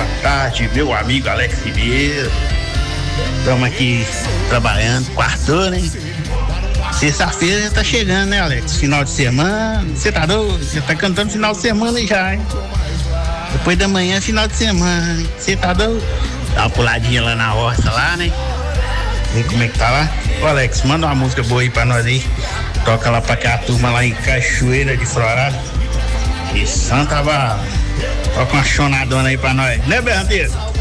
tarde, meu amigo Alex Ribeiro. Estamos aqui trabalhando, quartou, né? Sexta-feira tá chegando, né, Alex? Final de semana. Você tá doido? Você tá cantando final de semana já, hein? Depois da manhã, final de semana. Você tá doido? Dá uma puladinha lá na horta, lá, né? Vê como é que tá lá. Ô, Alex, manda uma música boa aí pra nós aí. Toca lá pra cá, a turma lá em Cachoeira de Florado. E Santa Bala. Toca uma chonadona aí pra nós, né, Bernardo?